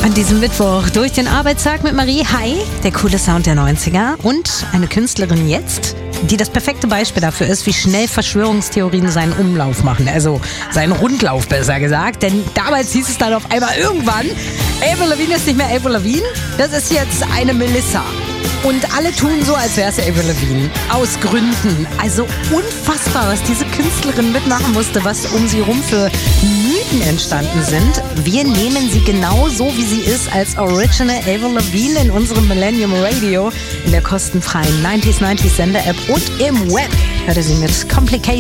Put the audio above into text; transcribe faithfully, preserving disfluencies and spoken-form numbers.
An diesem Mittwoch durch den Arbeitstag mit Marie. Hi, der coole Sound der neunziger und eine Künstlerin jetzt, die das perfekte Beispiel dafür ist, wie schnell Verschwörungstheorien seinen Umlauf machen. Also seinen Rundlauf, besser gesagt. Denn damals hieß es dann auf einmal irgendwann, Avril Lavigne ist nicht mehr Avril Lavigne, das ist jetzt eine Melissa. Und alle tun so, als wäre es Avril Lavigne. Aus Gründen. Also unfassbar, was diese Künstlerin mitmachen musste, was um sie rum für Mythen entstanden sind. Wir nehmen sie genau so, wie sie ist, als Original Avril Lavigne in unserem Millennium Radio, in der kostenfreien neunzig neunzig Sender-App und im Web. Hört ihr sie mit Complicated.